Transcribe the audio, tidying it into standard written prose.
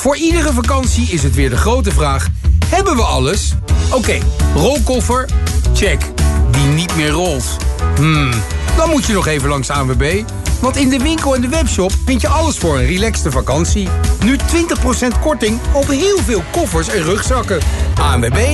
Voor iedere vakantie is het weer de grote vraag: hebben we alles? Oké, rolkoffer? Check. Die niet meer rolt? Dan moet je nog even langs ANWB. Want in de winkel en de webshop vind je alles voor een relaxte vakantie. Nu 20% korting op heel veel koffers en rugzakken. ANWB